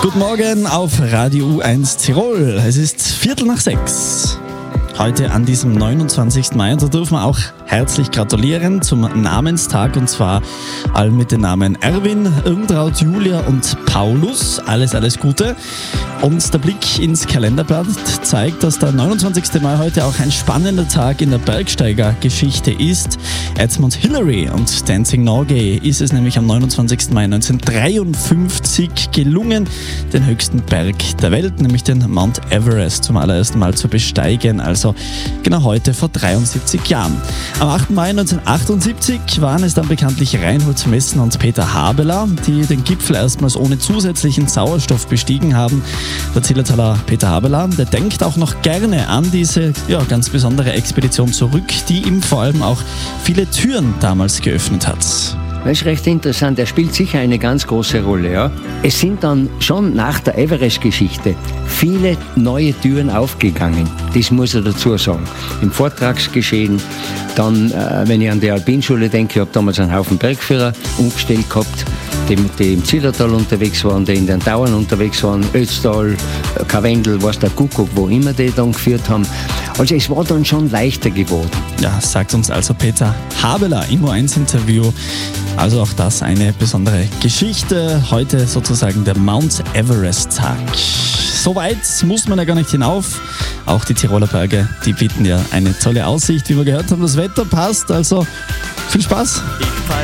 Guten Morgen auf Radio U1 Tirol. Es ist 5:45. Heute an diesem 29. Mai und da dürfen wir auch herzlich gratulieren zum Namenstag und zwar allen mit den Namen Erwin, Irmtraut, Julia und Paulus. Alles Gute. Und der Blick ins Kalenderblatt zeigt, dass der 29. Mai heute auch ein spannender Tag in der Bergsteigergeschichte ist. Edmund Hillary und Dancing Norgay ist es nämlich am 29. Mai 1953 gelungen, den höchsten Berg der Welt, nämlich den Mount Everest, zum allerersten Mal zu besteigen. Also genau heute vor 73 Jahren. Am 8. Mai 1978 waren es dann bekanntlich Reinhold Messner und Peter Habeler, die den Gipfel erstmals ohne zusätzlichen Sauerstoff bestiegen haben. Der Zillertaler Peter Habeler, der denkt auch noch gerne an diese ganz besondere Expedition zurück, die ihm vor allem auch viele Türen damals geöffnet hat. Das ist recht interessant, er spielt sicher eine ganz große Rolle. Ja. Es sind dann schon nach der Everest-Geschichte viele neue Türen aufgegangen, das muss er dazu sagen. Im Vortragsgeschehen, dann, wenn ich an die Alpinschule denke, ich habe damals einen Haufen Bergführer umgestellt gehabt, die im Zillertal unterwegs waren, die in den Tauern unterwegs waren, Ötztal, Karwendel, was der Kuckuck, wo immer die dann geführt haben. Also es war dann schon leichter geworden. Ja, sagt uns also Peter Habeler im U1-Interview. Also auch das eine besondere Geschichte. Heute sozusagen der Mount Everest-Tag. So weit muss man ja gar nicht hinauf. Auch die Tiroler Berge, die bieten ja eine tolle Aussicht. Wie wir gehört haben, das Wetter passt. Also viel Spaß.